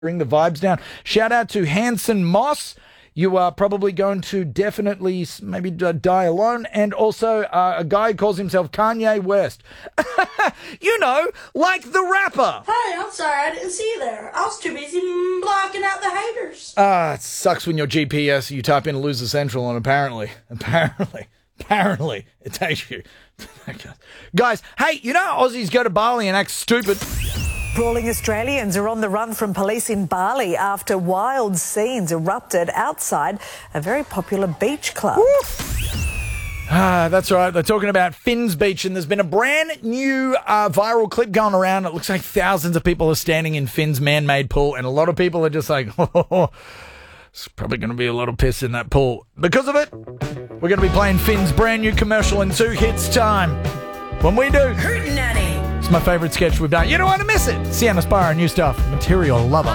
bring the vibes down. Shout out to Hanson Moss. You are probably going to definitely maybe die alone. And also a guy who calls himself Kanye West. You know, like the rapper. Hey, I'm sorry, I didn't see you there. I was too busy blocking out the haters. It sucks when your GPS, you type in Loser Central and apparently, it takes you. Guys, hey, you know Aussies go to Bali and act stupid? Brawling Australians are on the run from police in Bali after wild scenes erupted outside a very popular beach club. That's right. They're talking about Finn's Beach, and there's been a brand new viral clip going around. It looks like thousands of people are standing in Finn's man-made pool, and a lot of people are just like, it's probably going to be a lot of piss in that pool. Because of it, we're going to be playing Finn's brand new commercial in 2 hits time. When we do, Hootenanny. it's my favourite sketch we've done. You don't want to miss it. Sienna Spire, new stuff, Material Lover.